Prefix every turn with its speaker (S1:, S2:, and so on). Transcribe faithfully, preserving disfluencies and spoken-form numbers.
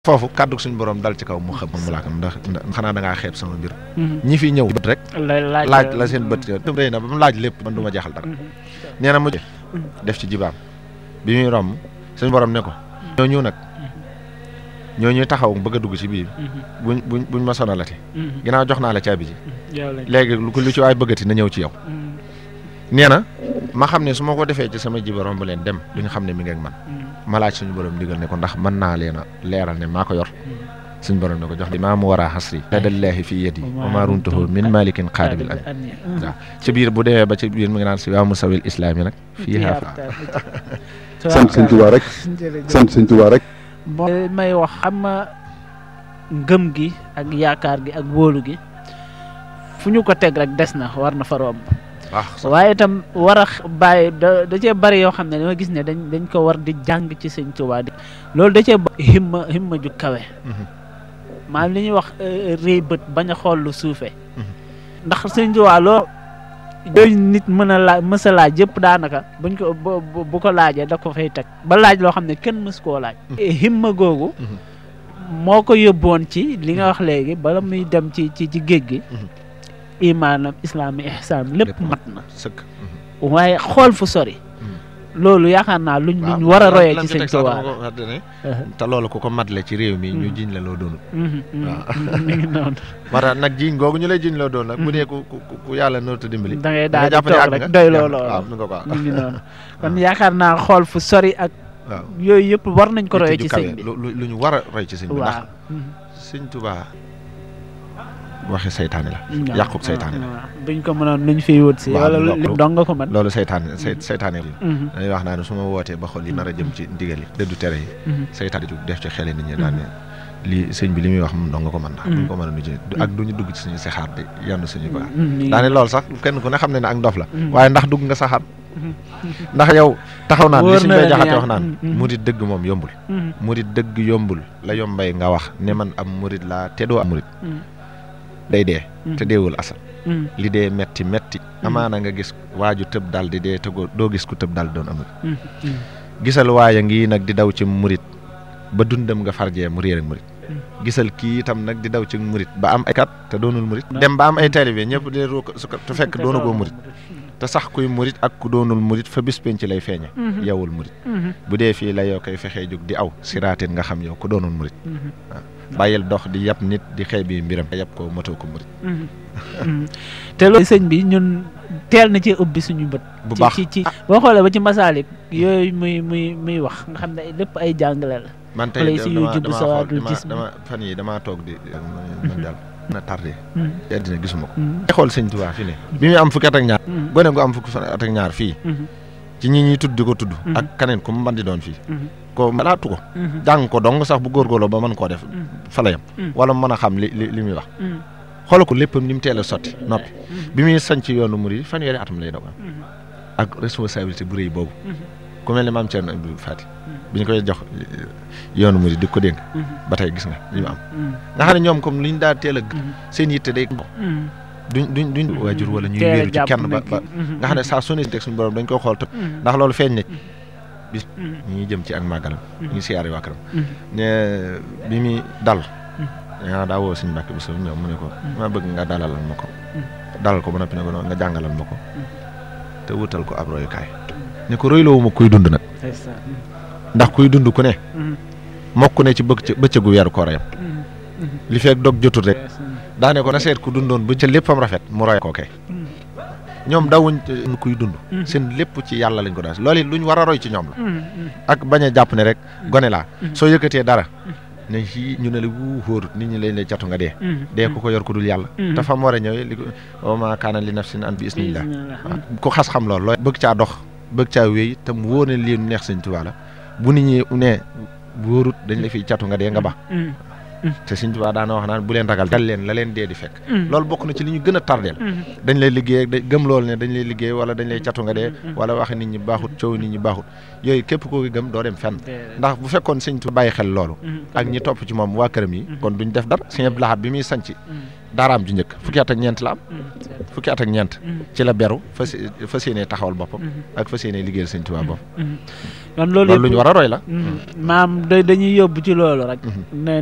S1: foofu kàddu suñu borom dal ci kaw mu xam mu laakam ndax xanaa da ngaa xeeb sama mbir ñi fi ñëw bët rek laaj la seen bët rëy na ba mu laaj lépp man du ma jeexal dara nee na mu def ci jibaam bi muy romb suñu borom ne ko ñooñu nag ñooñu taxaw bëgg a dugg ci biir buñ buñ buñ ma sonalati ginnaaw jox naa la caabi ji léegi lu ci waay bëggati na ñëw ci yow nee na ma xam ne su ma ko defee ci sama jiba romb leen dem duñu xam ne mi ngi ak man ma laaj suñu borom digal ne ko ndax mën naa leen a leeral ne maa ko yor suñu borom ne ko jox di maa mu war a xasri ladallaahi fi yadi wa maa runtuhu min malikin qaadibil ami waaw ci biir bu demee ba ci biir mi ngi naan si waa musawil islaam yi nag fii xaafa
S2: sant sëñ Tuubaa rek sant sëñ Tuubaa rek
S3: may wax xam nga ngëm gi ak yaakaar gi ak wóolu gi fu ñu ko teg rek des na war na fa romb waaye itam war a bàyyi da da cee bari yoo xam ne dama gis ne dañ dañ ko war di jàng ci sëñ Tuubaa di loolu da cee himma himma ju kawe maanaam li ñuy wax réy bët bañ a xool lu suufee ndax sëñ Tuubaa loo yooyu nit mën a laaj mës a laaj yëpp daanaka buñ ko bu ko laajee da ko fay teg ba laaj loo xam ne kenn mës koo laaj himma googu moo ko yóbboon ci li nga wax léegi bala muy dem ci ci ci géej gi imaanam islaami ihsaan lépp mat na
S1: sëkk
S3: waaye xool fu sori loolu yaakaar naa luñ luñ war a royee ci sëñ Tuubaa
S1: te loolu ku ko matle ci réew mi ñu jiñ la loo doonul waaw
S3: mi ngi noonu
S1: moo tax nag jiñ googu ñu lay jiñ loo doon nag bu dee ku ku yàlla noonu te dimbali
S3: da ngay daal di toog rek doy loo loolu mi ngi noonu kon yaakaar naa xool fu sori ak yooyu yëpp war nañ ko royee ci sëñ bi
S1: lu ñu war a roy ci sëñ bi ndax sëñ Tuubaa waxi saytaane la yàqub saytaane la
S3: duñ ko mënoon nuñ fiy wut si wala lépp dong nga ko mën
S1: loolu saytaane saytaane yi dañuy wax naa ne su ma wootee ba xol yi nar a jëm ci ndigal yi dëddu tere yi saytaane ju def ci xeli nit ñi daan ne lii sëñ bi li muy wax moom dong nga ko mën ndax duñ ko mën a nu ci ak duñu dugg ci suñu saxaar di yann suñu ko daane loolu sax kenn ku ne xam ne ne ak ndof la waaye ndax dugg nga saxaar ndax yow taxaw naan li suñ bay jaxate wax naan murit dëgg moom yombul murit dëgg yombul la yombay nga wax ne man am murit laa te doo am murit day dee te deewul asal li dee metti metti amaana nga gis waaju tëb dal di dee te doo gis ku tëb dal doon amul gisal waaya ngi nag di daw ci murit ba dundam nga farjee mu réer ak murit gisal kii itam nag di daw ci murit ba am ay kat te doonul murit dem ba am ay taalibe ñëpp di ru su ko te fekk doonagoo murit te sax kuy murit ak ku doonul murit fa bis penc lay feeñe yowul murit bu dee fii la yow koy fexee jóg di aw siraatin nga xam yow ku doonul murit waaw bàyyil dox di yab nit di xëy bi mbiram yab ko matoo ko murit
S3: te loolu sëñ bi ñun teel na ci ubbi suñu bët
S1: bu baax
S3: ci ci boo xoolee ba ci masaalik yooyu muy muy muy wax nga xam ne lépp ay jàngale la
S1: man tey dama dama dama fan yi damaa toog di man daal na tardé te addina gisuma ko te xool sëñ Tuubaa fi ne bi muy am fukki at ak ñaar gone gu am fukki at ak ñaar fii ci ñi ñuy tudd di ko tudd ak kaneen ku mu mën di doon fii ko malaatu ko jàng ko dong sax bu góorgóorloo ba mën koo def fa la yam wala mu mën a xam li li li muy wax xoolal ko léppam ni mu teel a sotti noppi bi muy sañ ci yoonu murid fanweeri atam lay doog ak responsabilité bu rëy boobu ku mel ne maam Thierno Abdou Fati bi ñu koy jox yoonu murid di ko dénk ba tey gis nga li mu am nga xam ne ñoom comme li ñu daa teel a seen yitte day duñ duñ duñ waajur wala ñuy wéeru ci kenn ba ba nga xam ne saa su ne teg suñu borom dañ koy xool tëb ndax loolu feeñ na bis ñi jëm ci ak màggalam ñu ngi siyaare waa këram ne bi muy dal yaa daa woo suñu mbàkk bi so ñëw mu ne ko ma bëgg nga dalalal ma ko dalal ko ba noppi ne ko nga jàngalal ma ko te wutal ko ab royukaay ne ko royloowu ma kuy dund nag ndax kuy dund ku ne mokk ne ci bëgg bëccëgu weeru koor yam li fekk dog jotul rek daane ko na seet ku dundoon bu ca léppam rafet mu roy ko kay ñoom dawuñ kuy dund seen lépp ci yàlla lañ ko daal loolu it luñ war a roy ci ñoom la ak bañ a jàpp ne rek gone laa soo yëkkatee dara ne fii ñu ne la wu xóor nit ñi lañ lay catu nga dee dee ku ko yor ku dul yàlla te fa mu war a ñëwee li ko wa maa kaana li nafsin an bi isnillah ku xas xam loolu looy bëgg caa dox bëgg caa wéy te mu wóor ne lii neex sëñ Tuubaa la bu nit ñi ne wóorut dañ la fiy catu nga dee nga ba te sëñ Tuubaa daana wax naan bu leen ragal dal leen la leen dee di fekk loolu bokk na ci li ñu gën a tardeel dañ lay liggéey da gëm loolu ne dañ lay liggéey wala dañ lay catu nga dee wala waxe nit ñi baaxut coow nit ñi baaxut yooyu képp koo gëm doo dem fenn ndax bu fekkoon sëñ Tuubaa bàyyi xel loolu ak ñi topp ci moom waa këram yi kon duñ def dara sëñ Abdou Lahad bi muy sanc daaraam ju njëkk fukki at ak ñeent la am fukki at ak ñeent ci la beru fas fas yéenee taxawal boppam ak fas yéenee liggéeyal sëñ Tuubaa boppam
S3: kon loolu
S1: lu ñu war a roy la
S3: maam dañuy yóbbu ci loolu rek